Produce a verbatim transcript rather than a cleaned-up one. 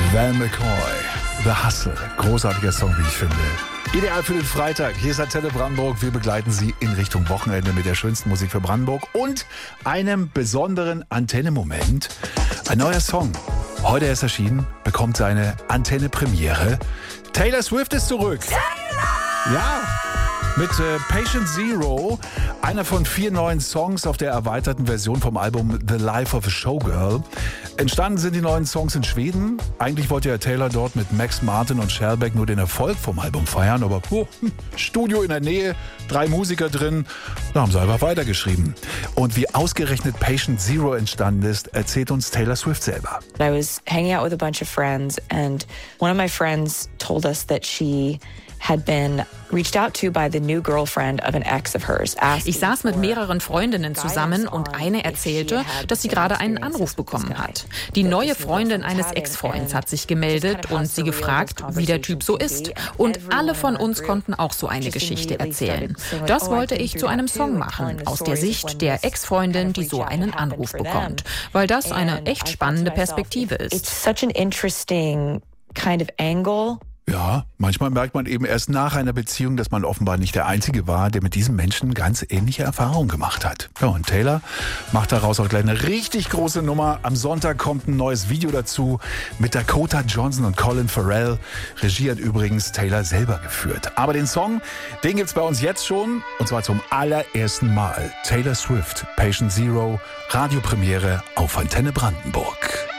Van McCoy, The Hustle. Großartiger Song, wie ich finde. Ideal für den Freitag. Hier ist Antenne Brandenburg. Wir begleiten Sie in Richtung Wochenende mit der schönsten Musik für Brandenburg und einem besonderen Antenne-Moment. Ein neuer Song. Heute erst erschienen, bekommt seine Antenne-Premiere. Taylor Swift ist zurück. Taylor! Ja, mit äh, Patient Zero, einer von vier neuen Songs auf der erweiterten Version vom Album The Life of a Showgirl. Entstanden sind die neuen Songs in Schweden. Eigentlich wollte ja Taylor dort mit Max Martin und Shellback nur den Erfolg vom Album feiern, aber oh, Studio in der Nähe, drei Musiker drin, da haben sie einfach weitergeschrieben. Und wie ausgerechnet Patient Zero entstanden ist, erzählt uns Taylor Swift selber. I was hanging out with a bunch of friends and one of my friends told us that she had been reached out to by the new girlfriend of an ex of hers. Ich saß mit mehreren Freundinnen zusammen und eine erzählte, dass sie gerade einen Anruf bekommen hat. Die neue Freundin eines Ex-Freunds hat sich gemeldet und sie gefragt, wie der Typ so ist. Und alle von uns konnten auch so eine Geschichte erzählen. Das wollte ich zu einem Song machen, aus der Sicht der Ex-Freundin, die so einen Anruf bekommt. Weil das eine echt spannende Perspektive ist. It's such an interesting kind of angle. Ja, manchmal merkt man eben erst nach einer Beziehung, dass man offenbar nicht der Einzige war, der mit diesem Menschen ganz ähnliche Erfahrungen gemacht hat. Ja, und Taylor macht daraus auch gleich eine richtig große Nummer. Am Sonntag kommt ein neues Video dazu mit Dakota Johnson und Colin Farrell. Regie hat übrigens Taylor selber geführt. Aber den Song, den gibt's bei uns jetzt schon, und zwar zum allerersten Mal. Taylor Swift, Patient Zero, Radiopremiere auf Antenne Brandenburg.